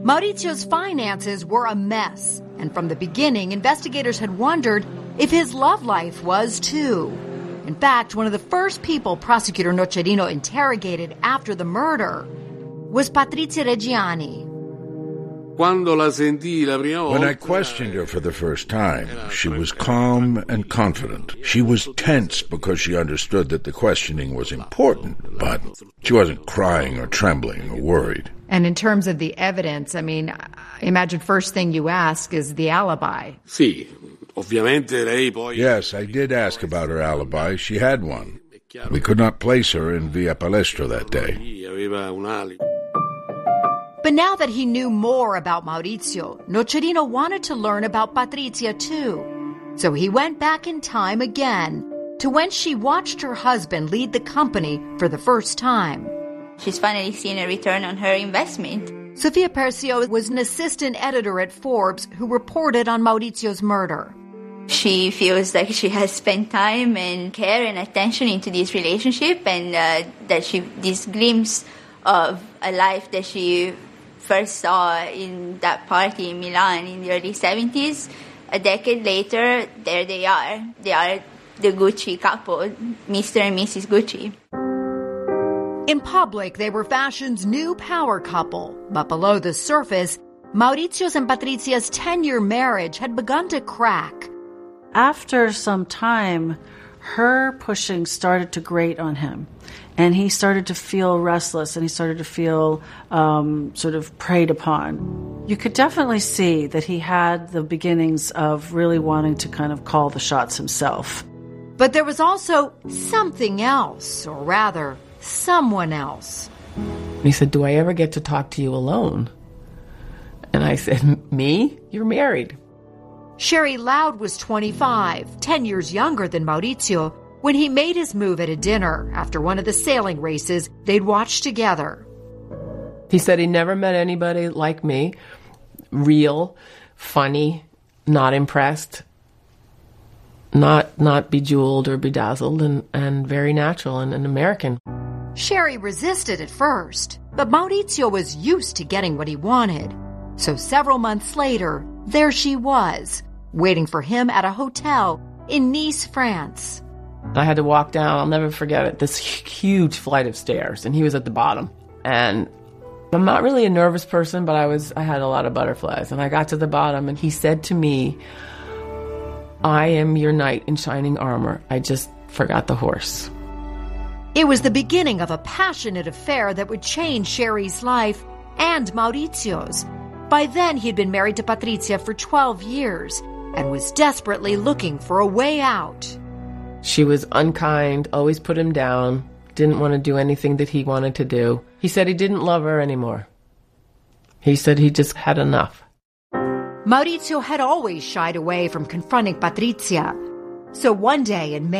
Maurizio's finances were a mess, and from the beginning, investigators had wondered if his love life was too. In fact, one of the first people prosecutor Nocerino interrogated after the murder was Patrizia Reggiani. When I questioned her for the first time, she was calm and confident. She was tense because she understood that the questioning was important, but she wasn't crying or trembling or worried. And in terms of the evidence, I mean, I imagine first thing you ask is the alibi. Yes, I did ask about her alibi. She had one. We could not place her in Via Palestro that day. But now that he knew more about Maurizio, Nocerino wanted to learn about Patrizia too. So he went back in time again to when she watched her husband lead the company for the first time. She's finally seen a return on her investment. Sofia Percio was an assistant editor at Forbes who reported on Maurizio's murder. She feels like she has spent time and care and attention into this relationship, and that this glimpse of a life that she first saw in that party in Milan in the early 70s, a decade later, there they are. They are the Gucci couple, Mr. and Mrs. Gucci. In public, they were fashion's new power couple, but below the surface, Maurizio's and Patrizia's 10-year marriage had begun to crack. After some time, her pushing started to grate on him, and he started to feel restless, and he started to feel sort of preyed upon. You could definitely see that he had the beginnings of really wanting to kind of call the shots himself. But there was also something else, or rather, someone else. He said, "Do I ever get to talk to you alone?" And I said, "Me? You're married." Sherry Loud was 25, 10 years younger than Maurizio, when he made his move at a dinner after one of the sailing races they'd watched together. He said he never met anybody like me, real, funny, not impressed, not bejeweled or bedazzled, and very natural and an American. Sherry resisted at first, but Maurizio was used to getting what he wanted. So several months later, there she was, waiting for him at a hotel in Nice, France. I had to walk down, I'll never forget it, this huge flight of stairs, and he was at the bottom. And I'm not really a nervous person, but I had a lot of butterflies. And I got to the bottom, and he said to me, "I am your knight in shining armor. I just forgot the horse." It was the beginning of a passionate affair that would change Sherry's life and Maurizio's. By then, he'd been married to Patrizia for 12 years and was desperately looking for a way out. She was unkind, always put him down, didn't want to do anything that he wanted to do. He said he didn't love her anymore. He said he just had enough. Maurizio had always shied away from confronting Patrizia. So one day in May